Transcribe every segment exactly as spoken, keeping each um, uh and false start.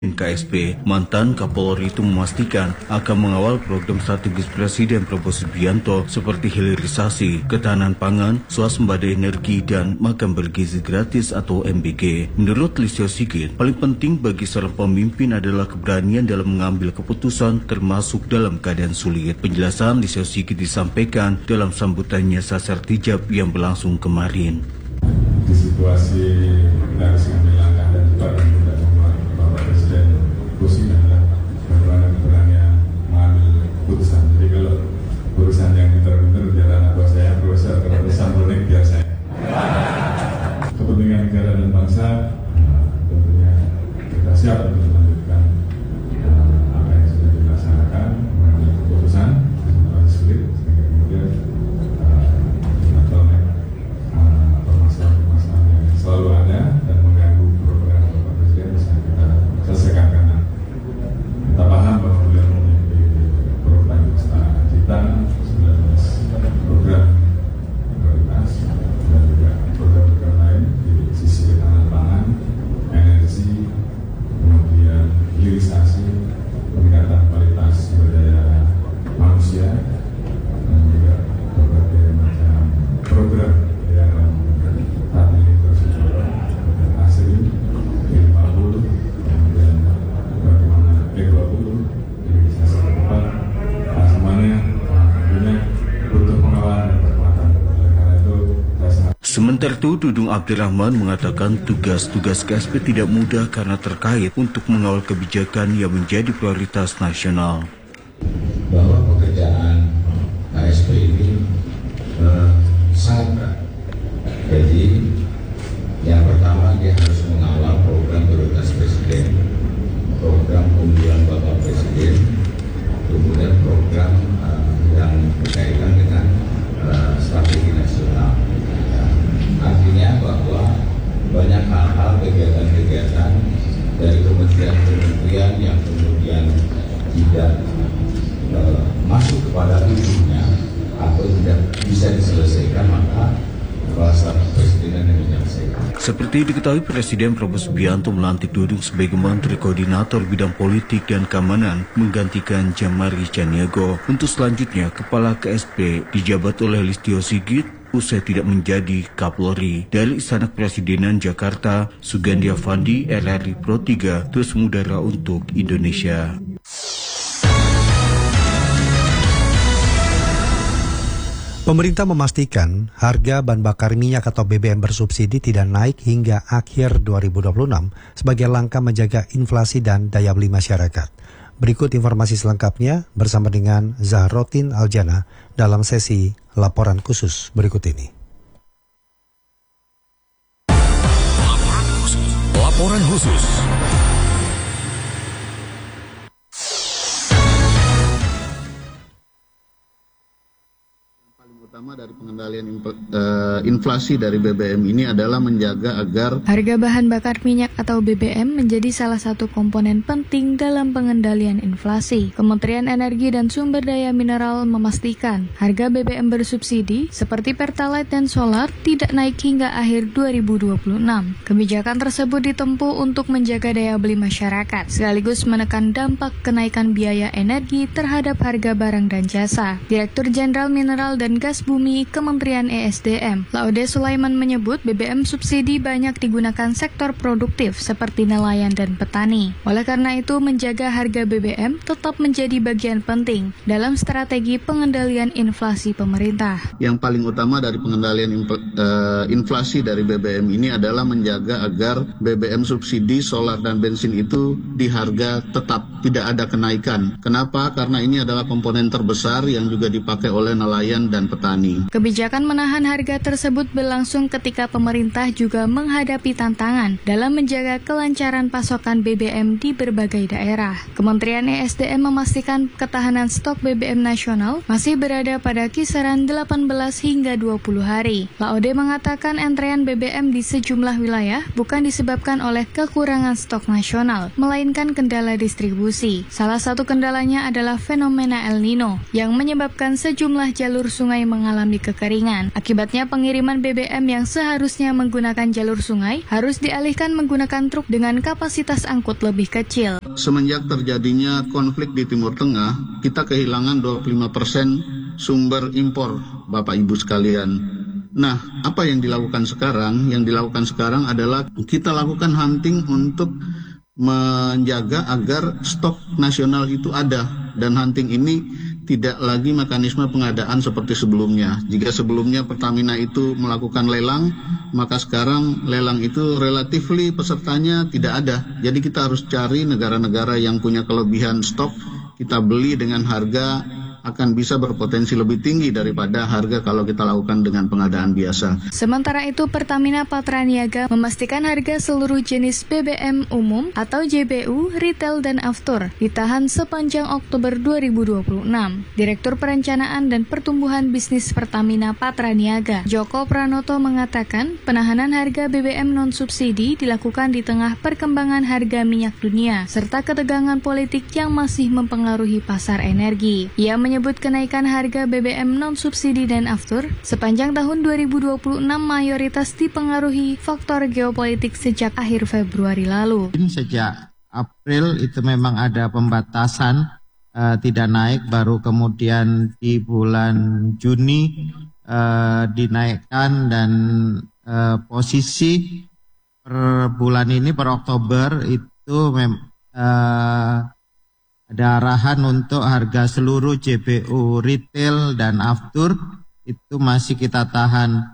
K S P, mantan Kapolri itu memastikan akan mengawal program strategis Presiden Prabowo Subianto seperti hilirisasi, ketahanan pangan, swasembada energi, dan makan bergizi gratis atau M B G. Menurut Listio Sigit, paling penting bagi seorang pemimpin adalah keberanian dalam mengambil keputusan termasuk dalam keadaan sulit. Penjelasan Listio Sigit disampaikan dalam sambutannya Sasar Tijab yang berlangsung kemarin. Di situasi kita harus mengambil langkah dan juga tidak membuat Bapak Presiden pusing adalah bagaimana keberanian mengambil keputusan. Jadi kalau urusan yang pintar-pintar biar anak buah saya, profesor, kalau urusan politik biar saya. Kepentingan negara dan bangsa, nah, tentunya kita siap untuk melanjutkan uh, apa yang sudah dilaksanakan, mengambil keputusan yang sulit, sehingga kemudian selalu ada dan mengganggu program Bapak Presiden bisa kita selesaikan karena kita paham bahwa beliau memiliki program kita sembilan belas program prioritas dan juga program-program lain di sisi ketahanan pangan, energi, kemudian hilirisasi, peningkatan kualitas sumber daya manusia dan juga berbagai macam program yang saat ini Sementara itu, Dudung Abdurrahman mengatakan tugas-tugas K S P tidak mudah karena terkait untuk mengawal kebijakan yang menjadi prioritas nasional. Bahwa pekerjaan K S P ini uh, sangat berat. Jadi, yang pertama dia harus mengawal program prioritas Presiden, program unggulan Bapak Presiden, kemudian program uh, yang berkaitan dengan uh, strategi nasional. Artinya bahwa banyak hal-hal kegiatan-kegiatan dari kementerian-kementerian yang kemudian tidak uh, masuk kepada ujungnya atau tidak bisa diselesaikan, maka kepala staf kepresidenan yang menyelesaikan. Seperti diketahui, Presiden Prabowo Subianto melantik Dudung sebagai Menteri Koordinator Bidang Politik dan Keamanan menggantikan Jamari Caniago. Untuk selanjutnya, Kepala K S P dijabat oleh Listio Sigit usai tidak menjadi Kapolri. Dari Istana Kepresidenan Jakarta, Sugandi Avandi, R R I Pro tiga, terus mengudara untuk Indonesia. Pemerintah memastikan harga bahan bakar minyak atau B B M bersubsidi tidak naik hingga akhir dua ribu dua puluh enam sebagai langkah menjaga inflasi dan daya beli masyarakat. Berikut informasi selengkapnya bersama dengan Zahrotin Aljana dalam sesi laporan khusus berikut ini. Laporan khusus. Laporan khusus. Utama dari pengendalian inflasi dari B B M ini adalah menjaga agar harga bahan bakar minyak atau B B M menjadi salah satu komponen penting dalam pengendalian inflasi. Kementerian Energi dan Sumber Daya Mineral memastikan harga B B M bersubsidi seperti Pertalite dan solar tidak naik hingga akhir dua ribu dua puluh enam. Kebijakan tersebut ditempuh untuk menjaga daya beli masyarakat, sekaligus menekan dampak kenaikan biaya energi terhadap harga barang dan jasa. Direktur Jenderal Mineral dan Gas Bumi Kementerian E S D M, Laude Sulaiman menyebut B B M subsidi banyak digunakan sektor produktif seperti nelayan dan petani. Oleh karena itu, menjaga harga B B M tetap menjadi bagian penting dalam strategi pengendalian inflasi pemerintah. Yang paling utama dari pengendalian inflasi dari B B M ini adalah menjaga agar B B M subsidi, solar dan bensin itu di harga tetap, tidak ada kenaikan. Kenapa? Karena ini adalah komponen terbesar yang juga dipakai oleh nelayan dan petani. Kebijakan menahan harga tersebut berlangsung ketika pemerintah juga menghadapi tantangan dalam menjaga kelancaran pasokan B B M di berbagai daerah. Kementerian E S D M memastikan ketahanan stok B B M nasional masih berada pada kisaran delapan belas hingga dua puluh hari. Laude mengatakan antrean B B M di sejumlah wilayah bukan disebabkan oleh kekurangan stok nasional, melainkan kendala distribusi. Salah satu kendalanya adalah fenomena El Nino yang menyebabkan sejumlah jalur sungai mengalir mengalami kekeringan. Akibatnya pengiriman B B M yang seharusnya menggunakan jalur sungai harus dialihkan menggunakan truk dengan kapasitas angkut lebih kecil. Semenjak terjadinya konflik di Timur Tengah, kita kehilangan dua puluh lima persen sumber impor, Bapak Ibu sekalian. Nah, apa yang dilakukan sekarang? Yang dilakukan sekarang adalah kita lakukan hunting untuk menjaga agar stok nasional itu ada. Dan hunting ini tidak lagi mekanisme pengadaan seperti sebelumnya. Jika sebelumnya Pertamina itu melakukan lelang, maka sekarang lelang itu relatifly pesertanya tidak ada. Jadi kita harus cari negara-negara yang punya kelebihan stok, kita beli dengan harga akan bisa berpotensi lebih tinggi daripada harga kalau kita lakukan dengan pengadaan biasa. Sementara itu, Pertamina Patraniaga memastikan harga seluruh jenis B B M umum atau J B U, retail dan aftur ditahan sepanjang Oktober dua ribu dua puluh enam. Direktur Perencanaan dan Pertumbuhan Bisnis Pertamina Patraniaga, Joko Pranoto mengatakan, penahanan harga B B M non-subsidi dilakukan di tengah perkembangan harga minyak dunia serta ketegangan politik yang masih mempengaruhi pasar energi. Ia menyebut kenaikan harga B B M non-subsidi dan aftur sepanjang tahun dua ribu dua puluh enam mayoritas dipengaruhi faktor geopolitik sejak akhir Februari lalu. Sejak April itu memang ada pembatasan uh, tidak naik, baru kemudian di bulan Juni uh, dinaikkan dan uh, posisi per bulan ini per Oktober itu mem- uh, ada arahan untuk harga seluruh J B U retail dan aftur itu masih kita tahan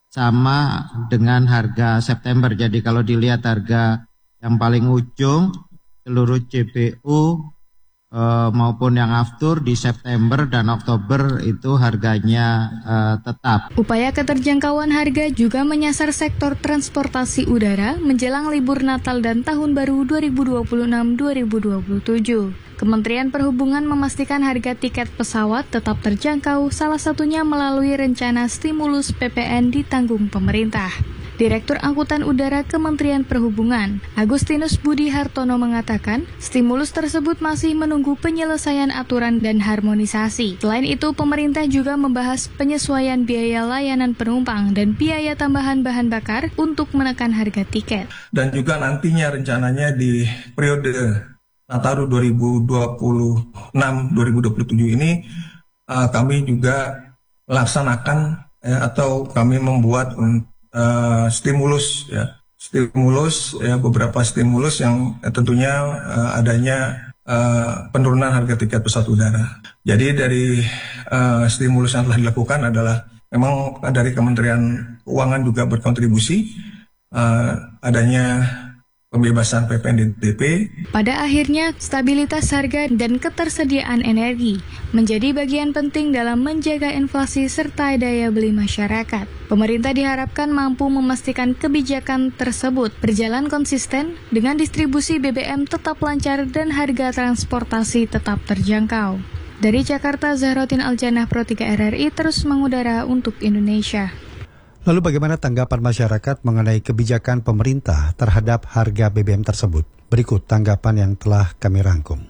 sama dengan harga September. Jadi kalau dilihat harga yang paling ujung seluruh J B U e, maupun yang aftur di September dan Oktober itu harganya e, tetap. Upaya keterjangkauan harga juga menyasar sektor transportasi udara menjelang libur Natal dan Tahun Baru dua ribu dua puluh enam dua ribu dua puluh tujuh. Kementerian Perhubungan memastikan harga tiket pesawat tetap terjangkau, salah satunya melalui rencana stimulus P P N ditanggung pemerintah. Direktur Angkutan Udara Kementerian Perhubungan, Agustinus Budi Hartono mengatakan, stimulus tersebut masih menunggu penyelesaian aturan dan harmonisasi. Selain itu, pemerintah juga membahas penyesuaian biaya layanan penumpang dan biaya tambahan bahan bakar untuk menekan harga tiket. Dan juga nantinya rencananya di periode Nataru dua ribu dua puluh enam dua ribu dua puluh tujuh ini uh, kami juga melaksanakan ya, atau kami membuat uh, stimulus ya stimulus ya beberapa stimulus yang eh, tentunya uh, adanya uh, penurunan harga tiket pesawat udara. Jadi dari uh, stimulus yang telah dilakukan adalah memang dari Kementerian Keuangan juga berkontribusi uh, adanya pembebasan P P N D P. Pada akhirnya, stabilitas harga dan ketersediaan energi menjadi bagian penting dalam menjaga inflasi serta daya beli masyarakat. Pemerintah diharapkan mampu memastikan kebijakan tersebut berjalan konsisten dengan distribusi B B M tetap lancar dan harga transportasi tetap terjangkau. Dari Jakarta, Zahrotin Aljanah, Pro tiga R R I terus mengudara untuk Indonesia. Lalu bagaimana tanggapan masyarakat mengenai kebijakan pemerintah terhadap harga B B M tersebut? Berikut tanggapan yang telah kami rangkum.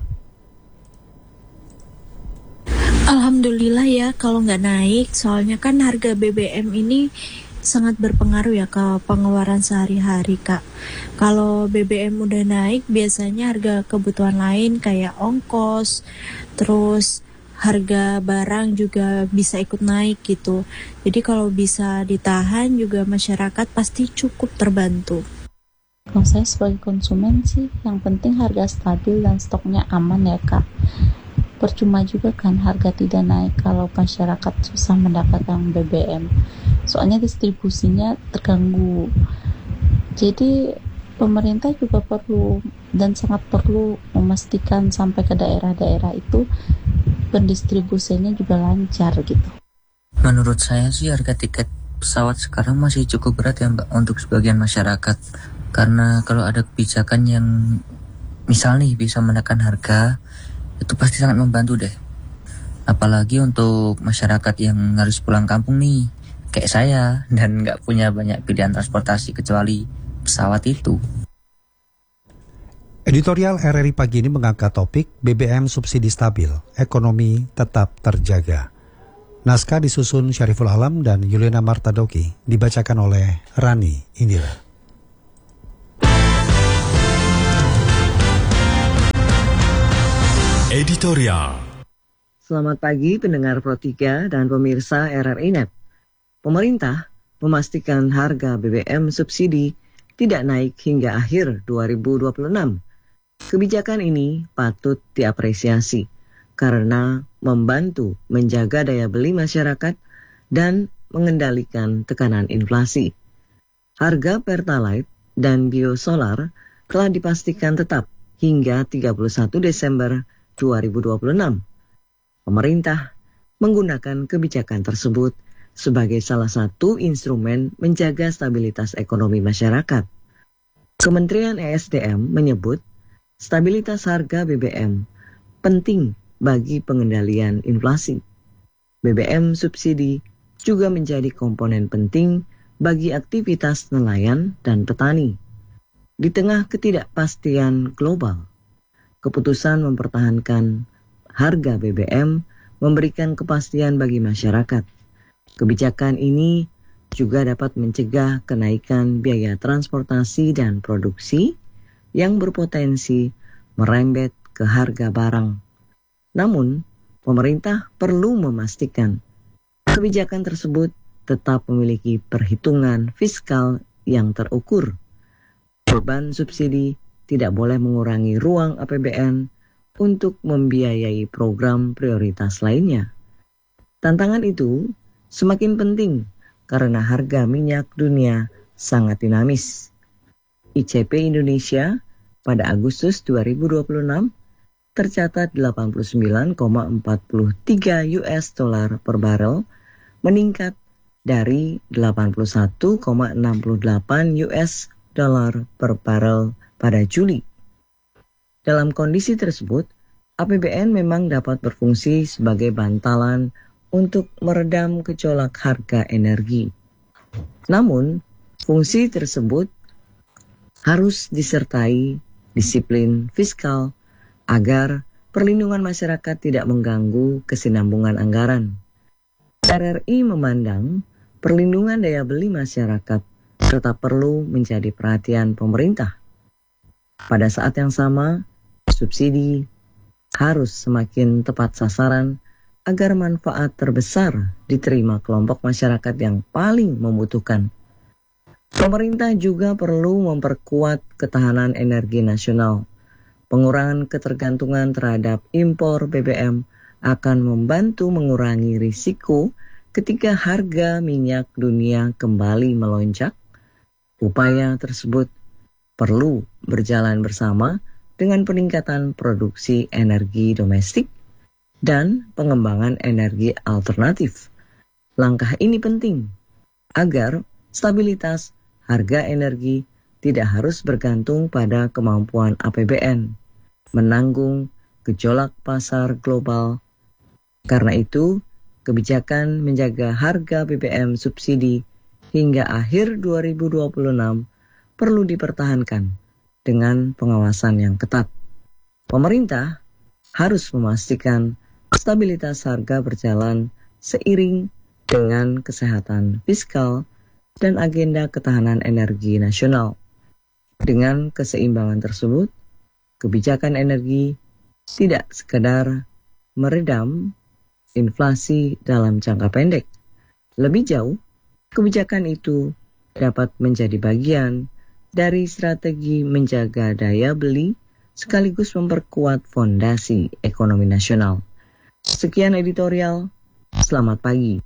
Alhamdulillah ya kalau nggak naik, soalnya kan harga B B M ini sangat berpengaruh ya ke pengeluaran sehari-hari, Kak. Kalau B B M udah naik, biasanya harga kebutuhan lain kayak ongkos, terus harga barang juga bisa ikut naik gitu. Jadi kalau bisa ditahan juga masyarakat pasti cukup terbantu. Kalau saya sebagai konsumen sih yang penting harga stabil dan stoknya aman ya Kak. Percuma juga kan harga tidak naik kalau masyarakat susah mendapatkan B B M. Soalnya distribusinya terganggu. Jadi pemerintah juga perlu dan sangat perlu memastikan sampai ke daerah-daerah itu pendistribusinya juga lancar gitu. Menurut saya sih harga tiket pesawat sekarang masih cukup berat ya Mbak untuk sebagian masyarakat. Karena kalau ada kebijakan yang misal nih bisa menekan harga, itu pasti sangat membantu deh. Apalagi untuk masyarakat yang harus pulang kampung nih, kayak saya, dan nggak punya banyak pilihan transportasi kecuali pesawat itu. Editorial R R I pagi ini mengangkat topik B B M subsidi stabil, ekonomi tetap terjaga. Naskah disusun Syariful Alam dan Yuliana Martadoki, dibacakan oleh Rani Indira. Editorial. Selamat pagi pendengar Pro tiga dan pemirsa R R I Net. Pemerintah memastikan harga B B M subsidi tidak naik hingga akhir dua ribu dua puluh enam. Kebijakan ini patut diapresiasi karena membantu menjaga daya beli masyarakat dan mengendalikan tekanan inflasi. Harga Pertalite dan biosolar telah dipastikan tetap hingga tiga puluh satu Desember dua ribu dua puluh enam. Pemerintah menggunakan kebijakan tersebut sebagai salah satu instrumen menjaga stabilitas ekonomi masyarakat. Kementerian E S D M menyebut stabilitas harga B B M penting bagi pengendalian inflasi. B B M subsidi juga menjadi komponen penting bagi aktivitas nelayan dan petani. Di tengah ketidakpastian global, keputusan mempertahankan harga B B M memberikan kepastian bagi masyarakat. Kebijakan ini juga dapat mencegah kenaikan biaya transportasi dan produksi yang berpotensi merembet ke harga barang. Namun, pemerintah perlu memastikan kebijakan tersebut tetap memiliki perhitungan fiskal yang terukur. Beban subsidi tidak boleh mengurangi ruang A P B N untuk membiayai program prioritas lainnya. Tantangan itu semakin penting karena harga minyak dunia sangat dinamis. I C P Indonesia pada Agustus dua ribu dua puluh enam tercatat delapan puluh sembilan koma empat tiga U S dollar per barel, meningkat dari delapan puluh satu koma enam delapan U S dollar per barel pada Juli. Dalam kondisi tersebut, A P B N memang dapat berfungsi sebagai bantalan untuk meredam gejolak harga energi. Namun, fungsi tersebut harus disertai disiplin fiskal agar perlindungan masyarakat tidak mengganggu kesinambungan anggaran. R R I memandang perlindungan daya beli masyarakat tetap perlu menjadi perhatian pemerintah. Pada saat yang sama, subsidi harus semakin tepat sasaran agar manfaat terbesar diterima kelompok masyarakat yang paling membutuhkan. Pemerintah juga perlu memperkuat ketahanan energi nasional. Pengurangan ketergantungan terhadap impor B B M akan membantu mengurangi risiko ketika harga minyak dunia kembali melonjak. Upaya tersebut perlu berjalan bersama dengan peningkatan produksi energi domestik dan pengembangan energi alternatif. Langkah ini penting agar stabilitas harga energi tidak harus bergantung pada kemampuan A P B N menanggung gejolak pasar global. Karena itu, kebijakan menjaga harga B B M subsidi hingga akhir dua ribu dua puluh enam perlu dipertahankan dengan pengawasan yang ketat. Pemerintah harus memastikan stabilitas harga berjalan seiring dengan kesehatan fiskal dan agenda ketahanan energi nasional. Dengan keseimbangan tersebut, kebijakan energi tidak sekedar meredam inflasi dalam jangka pendek. Lebih jauh, kebijakan itu dapat menjadi bagian dari strategi menjaga daya beli sekaligus memperkuat fondasi ekonomi nasional. Sekian editorial, selamat pagi.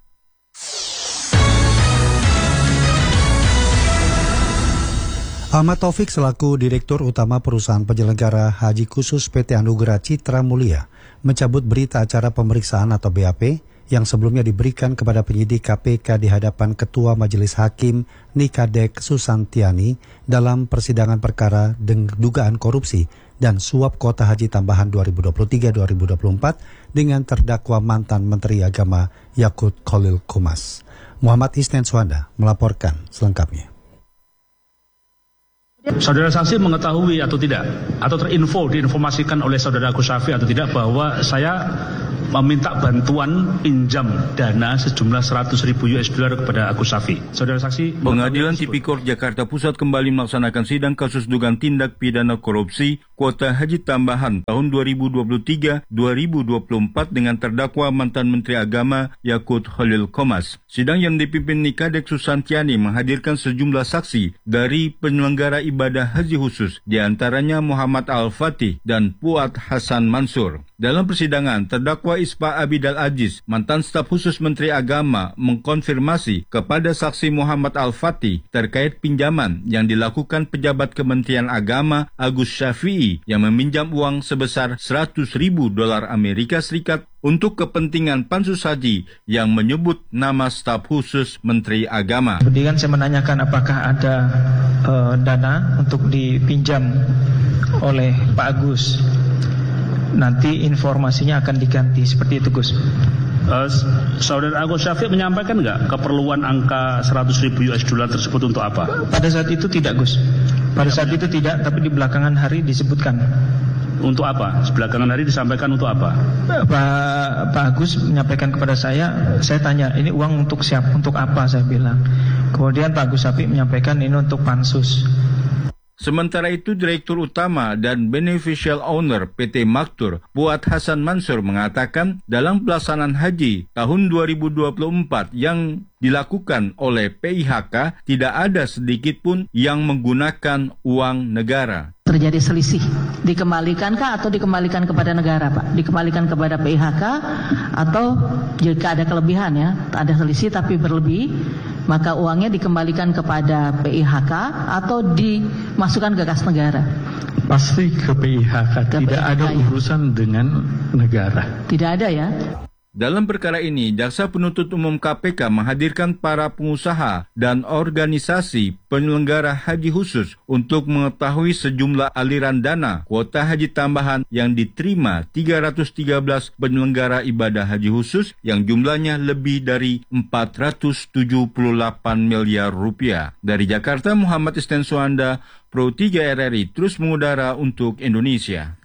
Ahmad Taufik selaku Direktur Utama Perusahaan Penyelenggara Haji Khusus P T Anugerah Citra Mulia mencabut berita acara pemeriksaan atau B A P yang sebelumnya diberikan kepada penyidik K P K di hadapan Ketua Majelis Hakim Nikadek Susantiani dalam persidangan perkara dugaan korupsi dan suap kuota haji tambahan dua ribu dua puluh tiga dua ribu dua puluh empat dengan terdakwa mantan Menteri Agama Yakut Khalil Qumas. Muhammad Isnen Suhanda melaporkan selengkapnya. Saudara saksi mengetahui atau tidak, atau terinfo, diinformasikan oleh saudara Agus Syafi atau tidak bahwa saya meminta bantuan pinjam dana sejumlah seratus ribu U S dollar kepada Agus Syafi. Saudara saksi. Pengadilan Tipikor Jakarta Pusat kembali melaksanakan sidang kasus dugaan tindak pidana korupsi kuota haji tambahan tahun dua ribu dua puluh tiga dua ribu dua puluh empat dengan terdakwa mantan Menteri Agama Yakut Khalil Qomas. Sidang yang dipimpin Nikadek Susantiani menghadirkan sejumlah saksi dari penyelenggara ibadah haji khusus, di antaranya Muhammad Al-Fatih dan Fuad Hasan Mansur. Dalam persidangan, terdakwa Ispa Abidal Aziz, mantan staf khusus Menteri Agama, mengkonfirmasi kepada saksi Muhammad Al-Fatih terkait pinjaman yang dilakukan pejabat Kementerian Agama Agus Syafi'i yang meminjam uang sebesar seratus ribu dolar Amerika Serikat untuk kepentingan pansus haji yang menyebut nama staf khusus Menteri Agama. Kemudian saya menanyakan apakah ada uh, dana untuk dipinjam oleh Pak Agus. Nanti informasinya akan diganti, seperti itu Gus. Uh, Saudara Agus Syafi menyampaikan nggak keperluan angka seratus ribu U S dollar tersebut untuk apa? Pada saat itu tidak Gus. Pada saat itu tidak, tapi di belakangan hari disebutkan. Untuk apa? Belakangan hari disampaikan untuk apa? Pak Pak Agus menyampaikan kepada saya, saya tanya ini uang untuk siapa, untuk apa, saya bilang. Kemudian Pak Agus Syafi menyampaikan ini untuk pansus. Sementara itu, Direktur Utama dan Beneficial Owner P T Maktur, Fuad Hasan Mansur mengatakan dalam pelaksanaan haji tahun dua ribu dua puluh empat yang dilakukan oleh P I H K tidak ada sedikit pun yang menggunakan uang negara. Terjadi selisih, dikembalikankah atau dikembalikan kepada negara, Pak? Dikembalikan kepada P I H K atau jika ada kelebihan ya, ada selisih tapi berlebih, maka uangnya dikembalikan kepada P I H K atau dimasukkan ke kas negara? Pasti ke P I H K, ke tidak P I H K, ada ya? Urusan dengan negara. Tidak ada ya? Dalam perkara ini, Jaksa Penuntut Umum K P K menghadirkan para pengusaha dan organisasi penyelenggara haji khusus untuk mengetahui sejumlah aliran dana kuota haji tambahan yang diterima tiga ratus tiga belas penyelenggara ibadah haji khusus yang jumlahnya lebih dari empat ratus tujuh puluh delapan miliar rupiah. Dari Jakarta, Muhammad Istensuanda, Pro tiga R R I terus mengudara untuk Indonesia.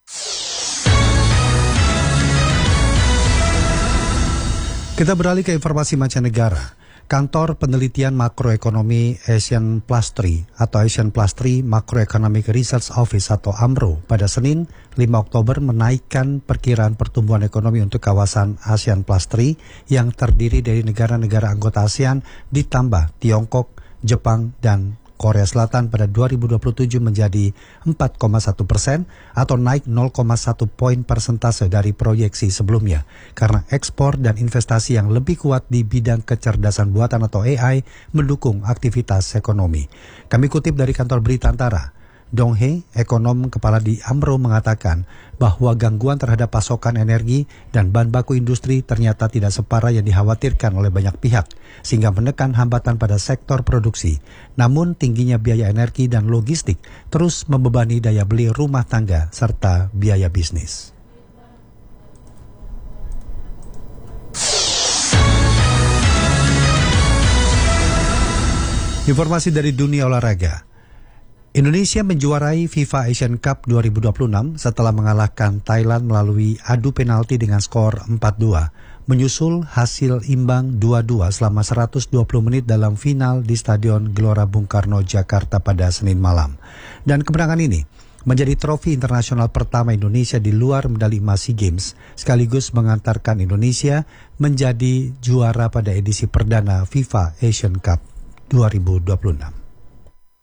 Kita beralih ke informasi mancanegara. Kantor Penelitian Makroekonomi Asian Plus tiga atau Asian Plus tiga Macroeconomic Research Office atau A M R O pada Senin lima Oktober menaikkan perkiraan pertumbuhan ekonomi untuk kawasan ASEAN Plus tiga yang terdiri dari negara-negara anggota ASEAN ditambah Tiongkok, Jepang, dan Korea Selatan pada dua ribu dua puluh tujuh menjadi empat koma satu persen atau naik nol koma satu poin persentase dari proyeksi sebelumnya karena ekspor dan investasi yang lebih kuat di bidang kecerdasan buatan atau A I mendukung aktivitas ekonomi. Kami kutip dari kantor berita Antara. Dong Hee, ekonom kepala di A M R O, mengatakan bahwa gangguan terhadap pasokan energi dan bahan baku industri ternyata tidak separah yang dikhawatirkan oleh banyak pihak, sehingga menekan hambatan pada sektor produksi. Namun tingginya biaya energi dan logistik terus membebani daya beli rumah tangga serta biaya bisnis. Informasi dari dunia olahraga. Indonesia menjuarai FIFA Asian Cup dua ribu dua puluh enam setelah mengalahkan Thailand melalui adu penalti dengan skor empat dua, menyusul hasil imbang dua dua selama seratus dua puluh menit dalam final di Stadion Gelora Bung Karno, Jakarta pada Senin malam. Dan kemenangan ini menjadi trofi internasional pertama Indonesia di luar medali emas SEA Games, sekaligus mengantarkan Indonesia menjadi juara pada edisi perdana FIFA Asian Cup dua ribu dua puluh enam.